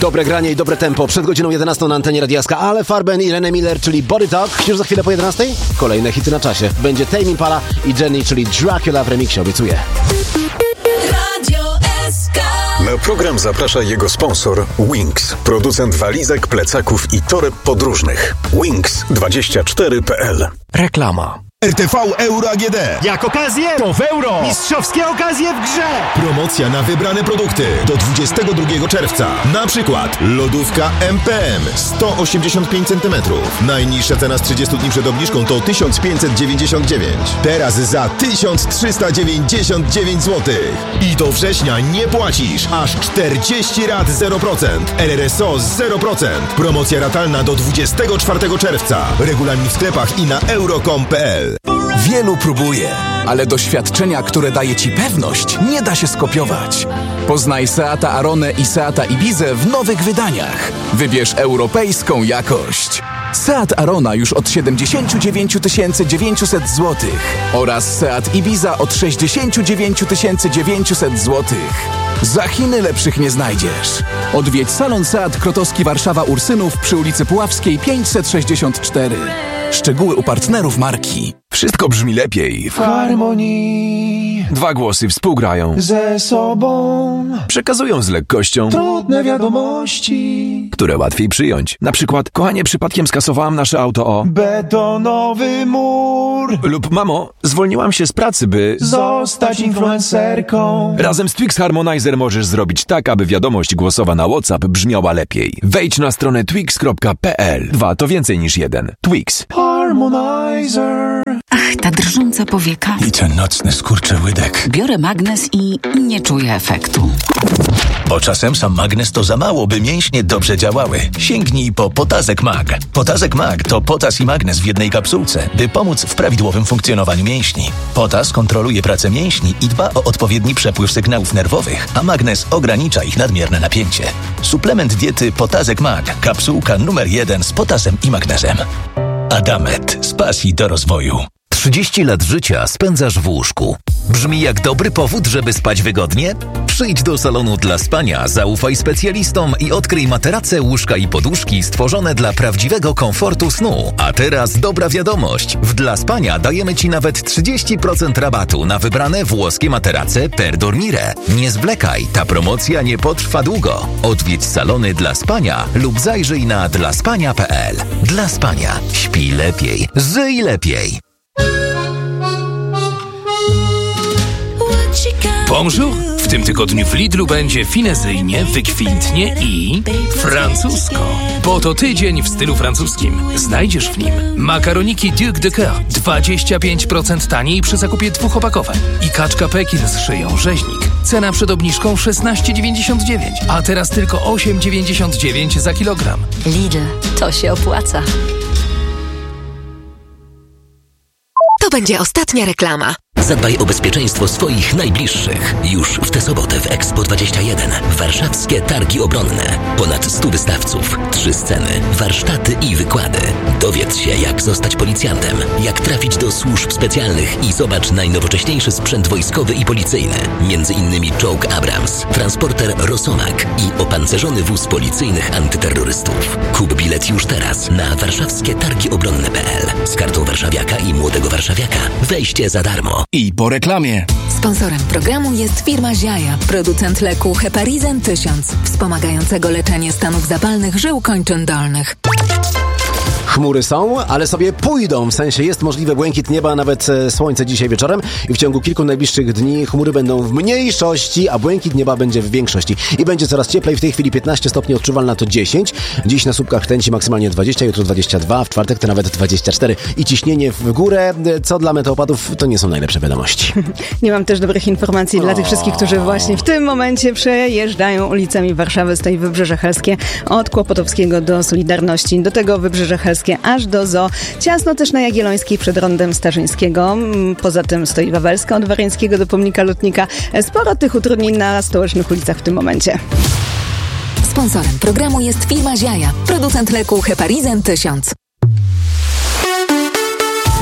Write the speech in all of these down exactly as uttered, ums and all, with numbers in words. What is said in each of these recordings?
Dobre granie i dobre tempo. Przed godziną jedenastą na antenie Radiaska, ale Farben i René Miller, czyli Body Talk. Już za chwilę po jedenastej? Kolejne hity na czasie. Będzie Tame Impala i Jenny, czyli Dracula w remiksie, obiecuję. Radio S K. Na program zaprasza jego sponsor Wings, producent walizek, plecaków i toreb podróżnych. Wings dwadzieścia cztery kropka p l. Reklama. R T V Euro A G D. Jak okazję, to w euro. Mistrzowskie okazje w grze. Promocja na wybrane produkty do dwudziestego drugiego czerwca. Na przykład lodówka M P M sto osiemdziesiąt pięć centymetrów. Najniższa cena z trzydziestu dni przed obniżką to tysiąc pięćset dziewięćdziesiąt dziewięć. Teraz za tysiąc trzysta dziewięćdziesiąt dziewięć złotych. I do września nie płacisz. Aż czterdzieści rat zero procent. R R S O zero procent. Promocja ratalna do dwudziestego czwartego czerwca. Regulamin w sklepach i na euro kropka com kropka p l. Wielu próbuje, ale doświadczenia, które daje Ci pewność, nie da się skopiować. Poznaj Seata Aronę i Seata Ibizę w nowych wydaniach. Wybierz europejską jakość. Seat Arona już od siedemdziesiąt dziewięć tysięcy dziewięćset złotych oraz Seat Ibiza od sześćdziesiąt dziewięć tysięcy dziewięćset złotych. Za Chiny lepszych nie znajdziesz. Odwiedź salon Seat Krotowski Warszawa Ursynów przy ulicy Puławskiej pięćset sześćdziesiąt cztery. Szczegóły u partnerów marki. Wszystko brzmi lepiej w harmonii. Dwa głosy współgrają ze sobą. Przekazują z lekkością Trudne wiadomości, które łatwiej przyjąć. Na przykład, kochanie, przypadkiem skasowałam nasze auto o betonowy mur. Lub mamo, zwolniłam się z pracy, by zostać influencerką. Razem z Twix Harmonizer możesz zrobić tak, aby wiadomość głosowa na WhatsApp brzmiała lepiej. Wejdź na stronę twix kropka p l. Dwa to więcej niż jeden. Twix. Harmonizer. Ach, ta drżąca powieka. I ten nocny skurczy łydek. Biorę magnes i nie czuję efektu. Bo czasem sam magnes to za mało, by mięśnie dobrze działały. Sięgnij po Potazek Mag. Potazek Mag to potas i magnes w jednej kapsułce, by pomóc w prawidłowym funkcjonowaniu mięśni. Potas kontroluje pracę mięśni i dba o odpowiedni przepływ sygnałów nerwowych, a magnes ogranicza ich nadmierne napięcie. Suplement diety Potazek Mag. Kapsułka numer jeden z potasem i magnezem. Adamet. Z pasji do rozwoju. trzydzieści lat życia spędzasz w łóżku. Brzmi jak dobry powód, żeby spać wygodnie? Przyjdź do salonu dla spania, zaufaj specjalistom i odkryj materace, łóżka i poduszki stworzone dla prawdziwego komfortu snu. A teraz dobra wiadomość. W Dla Spania dajemy Ci nawet trzydzieści procent rabatu na wybrane włoskie materace per dormire. Nie zwlekaj, ta promocja nie potrwa długo. Odwiedź salony Dla Spania lub zajrzyj na dla spania kropka p l. Dla Spania. Śpij lepiej. Żyj lepiej. Bonjour! W tym tygodniu w Lidlu będzie finezyjnie, wykwintnie i francusko. Bo to tydzień w stylu francuskim. Znajdziesz w nim makaroniki Duc de Coeur dwadzieścia pięć procent taniej przy zakupie dwóch opakowań i kaczka Pekin z szyją rzeźnik. Cena przed obniżką szesnaście dziewięćdziesiąt dziewięć, a teraz tylko osiem dziewięćdziesiąt dziewięć za kilogram. Lidl, to się opłaca. To będzie ostatnia reklama. Zadbaj o bezpieczeństwo swoich najbliższych. Już w tę sobotę w Expo dwadzieścia jeden. Warszawskie Targi Obronne. Ponad stu wystawców, trzy sceny, warsztaty i wykłady. Dowiedz się, jak zostać policjantem, jak trafić do służb specjalnych i zobacz najnowocześniejszy sprzęt wojskowy i policyjny. Między innymi czołg Abrams, transporter Rosomak i opancerzony wóz policyjnych antyterrorystów. Kup bilet już teraz na warszawskie targi obronne kropka p l. Z kartą warszawiaka i młodego warszawiaka. Wejście za darmo. I po reklamie. Sponsorem programu jest firma Ziaja, producent leku Heparizan tysiąc, wspomagającego leczenie stanów zapalnych żył kończyn dolnych. Chmury są, ale sobie pójdą, w sensie jest możliwe błękit nieba, nawet słońce dzisiaj wieczorem i w ciągu kilku najbliższych dni chmury będą w mniejszości, a błękit nieba będzie w większości. I będzie coraz cieplej, w tej chwili piętnaście stopni, odczuwalna to dziesięć. Dziś na słupkach Chęci maksymalnie dwadzieścia, jutro dwadzieścia dwa, w czwartek to nawet dwadzieścia cztery. I ciśnienie w górę, co dla meteopatów to nie są najlepsze wiadomości. Nie mam też dobrych informacji o. dla tych wszystkich, którzy właśnie w tym momencie przejeżdżają ulicami Warszawy, stoi Wybrzeże Helskie od Kłopotowskiego do Solidarności, do tego Wybrzeże Helskie aż do Zoo. Ciasno też na Jagiellońskiej przed rondem Starzyńskiego. Poza tym stoi Wawelska od Wariańskiego do Pomnika Lotnika. Sporo tych utrudnień na stołecznych ulicach w tym momencie. Sponsorem programu jest firma Ziaja, producent leku Heparizan tysiąc.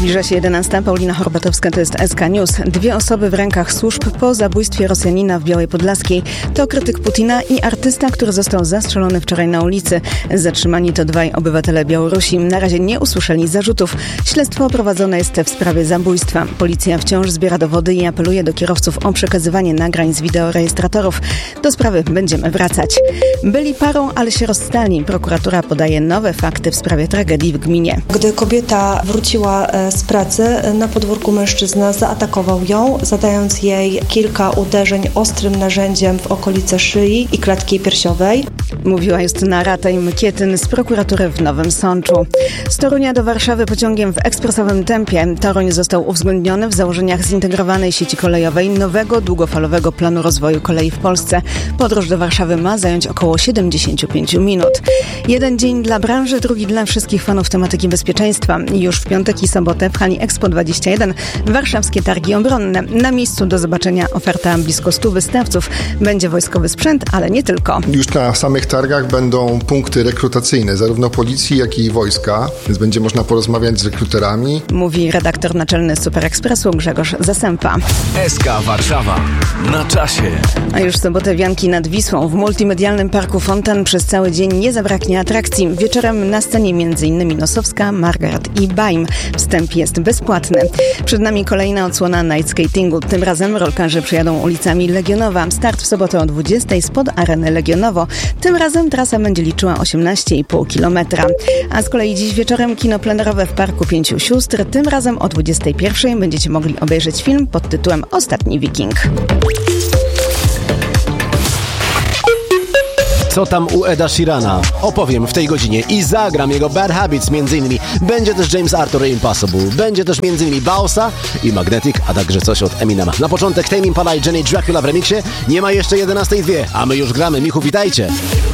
Zbliża się jedenasta. Paulina Horbatowska, to jest S K News. Dwie osoby w rękach służb po zabójstwie Rosjanina w Białej Podlaskiej. To krytyk Putina i artysta, który został zastrzelony wczoraj na ulicy. Zatrzymani to dwaj obywatele Białorusi. Na razie nie usłyszeli zarzutów. Śledztwo prowadzone jest w sprawie zabójstwa. Policja wciąż zbiera dowody i apeluje do kierowców o przekazywanie nagrań z wideorejestratorów. Do sprawy będziemy wracać. Byli parą, ale się rozstali. Prokuratura podaje nowe fakty w sprawie tragedii w gminie. Gdy kobieta wróciła z pracy, na podwórku mężczyzna zaatakował ją, zadając jej kilka uderzeń ostrym narzędziem w okolice szyi i klatki piersiowej. Mówiła Justyna Rataj-Mykietyn z prokuratury w Nowym Sączu. Z Torunia do Warszawy pociągiem w ekspresowym tempie. Toruń został uwzględniony w założeniach zintegrowanej sieci kolejowej nowego długofalowego planu rozwoju kolei w Polsce. Podróż do Warszawy ma zająć około siedemdziesiąt pięć minut. Jeden dzień dla branży, drugi dla wszystkich fanów tematyki bezpieczeństwa. Już w piątek i sobotę w hali Expo dwadzieścia jeden warszawskie targi obronne. Na miejscu do zobaczenia oferta blisko stu wystawców. Będzie wojskowy sprzęt, ale nie tylko. Już na samych targach będą punkty rekrutacyjne, zarówno policji, jak i wojska, więc będzie można porozmawiać z rekruterami. Mówi redaktor naczelny Super Expressu Grzegorz Zasępa. S K Warszawa. Na czasie. A już w sobotę wianki nad Wisłą. W multimedialnym parku Fontan przez cały dzień nie zabraknie atrakcji. Wieczorem na scenie m.in. Nosowska, Margaret i Baim. Wstęp jest bezpłatny. Przed nami kolejna odsłona night skatingu. Tym razem rolkarze przejadą ulicami Legionowa. Start w sobotę o dwudziestej spod areny Legionowo. Tym razem trasa będzie liczyła osiemnaście i pół kilometra. A z kolei dziś wieczorem kino plenerowe w Parku Pięciu Sióstr. Tym razem o dwudziestej pierwszej będziecie mogli obejrzeć film pod tytułem Ostatni Wiking. Co tam u Eda Sheerana? Opowiem w tej godzinie i zagram jego Bad Habits między innymi. Będzie też James Arthur i Impossible. Będzie też między innymi Bausa i Magnetic, a także coś od Eminema. Na początek Tame Impala i Jenny Dracula w remiksie. Nie ma jeszcze jedenastej dwie, a my już gramy. Michu, witajcie!